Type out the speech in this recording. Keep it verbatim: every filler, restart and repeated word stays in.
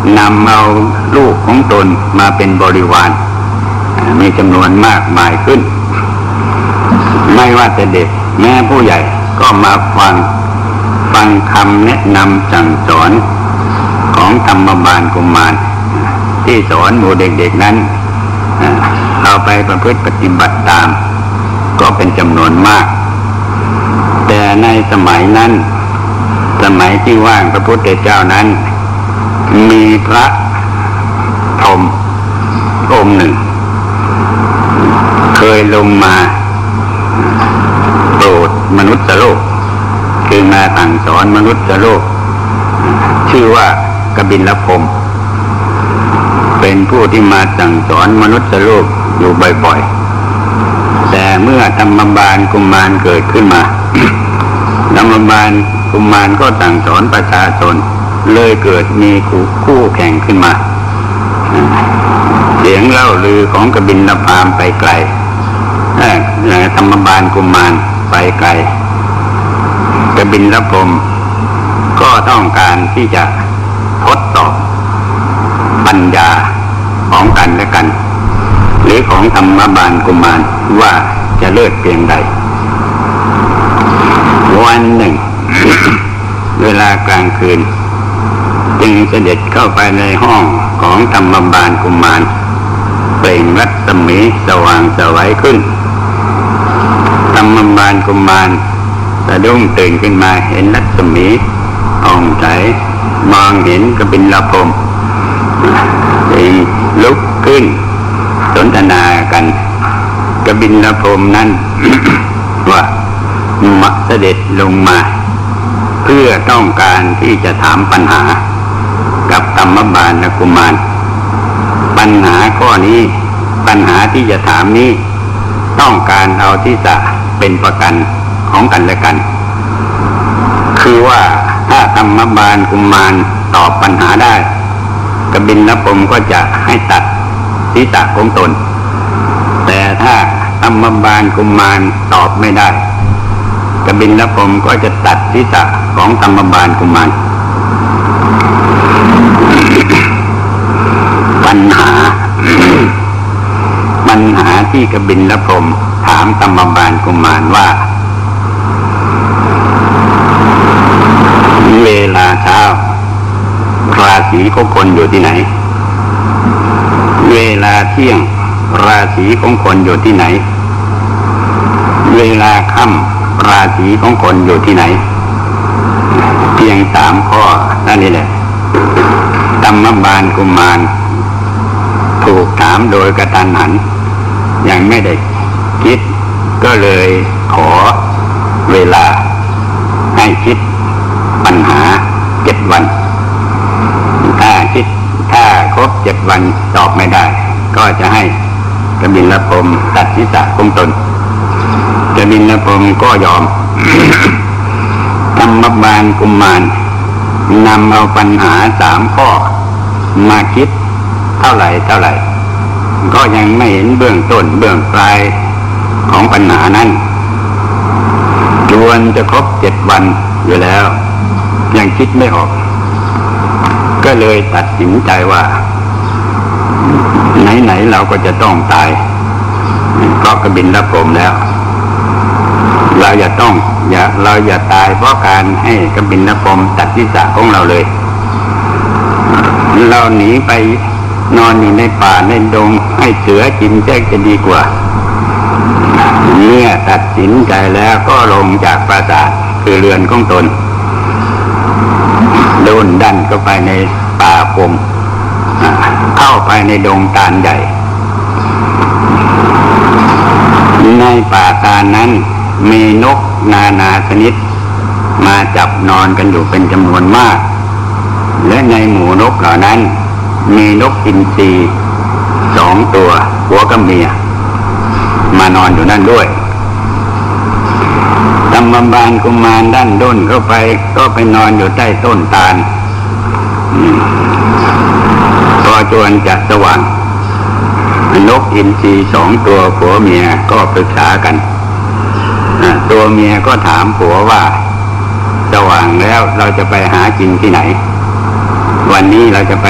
นำเอาลูกของตนมาเป็นบริวารมีจำนวนมากมายขึ้นไม่ว่าแต่เด็กแม้ผู้ใหญ่ก็มาฟังฟังคำแนะนำสั่งสอนของธรรมบาลกุมารที่สอนหมู่เด็กๆนั้นเอาไปประพฤติปฏิบัติตามก็เป็นจำนวนมากแต่ในสมัยนั้นสมัยที่ว่างพระพุทธเจ้านั้นมีพระพรหมองค์หนึ่งเคยลงมาโปรดมนุษย์โลกคือมาสั่งสอนมนุษย์โลกชื่อว่ากบิลพรหมเป็นผู้ที่มาสั่งสอนมนุษย์โลกอยู่บ่อยๆแต่เมื่อธรรมบาลกุมารเกิดขึ้นมา ธรรมบาลกุมารก็สั่งสอนประชาชนเลยเกิดมีคู่แข่งขึ้นมาเสียงเล่าลือของกบิลพรหมไปไกลธรรมบาลกุมารไปไกลกบิลพรหมก็ต้องการที่จะทดสอบปัญญาของกันและกันหรือของธรรมบาลกุมารว่าจะเลิศเพียงใดวันหนึ่ง เวลากลางคืนจึงเสด็จเข้าไปในห้องของธรรมบาลกุมารเปล่งรัศมีสว่างไสวขึ้นธรรมบาลกุมารสะดุ้งตื่นขึ้นมาเห็นรัศมีอ่องใสมองเห็นกบิลพรหมจึงลุกขึ้นสนทนากันกบิลพรหมนั้น ว่ามาเสด็จลงมาเพื่อต้องการที่จะถามปัญหากับธรรมบาลกุมารปัญหาข้อนี้ปัญหาที่จะถามนี้ต้องการเอาทิฏฐะเป็นประกันของกันและกันคือว่าถ้าธรรมบาลกุมารตอบปัญหาได้กบิลพรหมก็จะให้ตัดทิฏฐะของตนแต่ถ้าธรรมบาลกุมารตอบไม่ได้กบิลพรหมก็จะตัดทิฏฐะของธรรมบาลกุมารปัญหา ปัญหาที่กบิลพรหมถามธรรมบาลกุมารว่าเวลาเช้าราศีของคนอยู่ที่ไหนเวลาเที่ยงราศีของคนอยู่ที่ไหนเวลาค่ำราศีของคนอยู่ที่ไหนเพียงสามข้อนั่นนี่แหละธรรมบาลกุมารถูกถามโดยกระทันหันยังไม่ได้คิดก็เลยขอเวลาให้คิดปัญหาเจ็ดวันถ้าคิดถ้าครบเจ็ดวันตอบไม่ได้ก็จะให้กบิลพรหมตัดทิฏฐะของตนกบิลพรหมก็ยอม ธรรมบาลกุมารนำเอาปัญหาสามข้อมาคิดเท่าไหร่เท่าไหร่ก็ยังไม่เห็นเบื้องต้นเบื้องปลายของปัญหานั้นจวนจะครบเจ็ดวันอยู่แล้วยังคิดไม่ออกก็เลยตัดสินใจว่าไหนๆเราก็จะต้องตายเพราะกบิลพรหมแล้วเราอย่าต้องอย่าเราอย่าตายเพราะการให้กบิลพรหมตัดทิฏฐะของเราเลยเราหนีไปนอนอยู่ในป่าในดงให้เสือกินแจ้งจะดีกว่าเมื่อตัดสินใจแล้วก็ลงจากปราสาทคือเรือนของตนโดนดันเข้าไปในป่าพงเข้าไปในดงตาลใหญ่ในป่าตาลนั้นมีนกนานาชนิดมาจับนอนกันอยู่เป็นจำนวนมากและในหมู่นกเหล่านั้นมีนกอินทรีสองตัวหัวกับเมียมานอนอยู่นั่นด้วยธรรมบาลกุมารด้านด้นเข้าไปก็ไปนอนอยู่ใต้ต้นตาลพอจวนจะสว่างนกอินทรีสองตัวผัวเมียก็ปรึกษากันตัวเมียก็ถามผัวว่าสว่างแล้วเราจะไปหากินที่ไหนวันนี้เราจะไป